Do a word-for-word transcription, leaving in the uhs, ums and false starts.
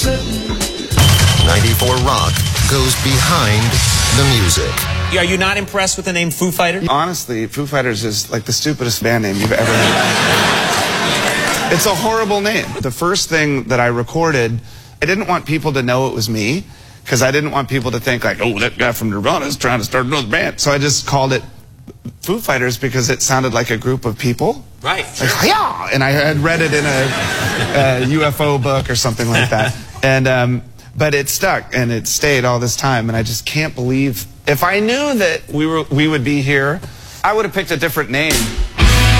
ninety-four Rock goes behind the music. Are you not impressed with the name Foo Fighters? Honestly, Foo Fighters is like the stupidest band name you've ever heard. It's a horrible name. The first thing that I recorded, I didn't want people to know it was me, because I didn't want people to think like, oh, that guy from Nirvana is trying to start another band. So I just called it Foo Fighters because it sounded like a group of people. Right. Like, yeah, and I had read it in a, a U F O book or something like that. And um, but it stuck and it stayed all this time, and I just can't believe. If I knew that we were we would be here, I would have picked a different name.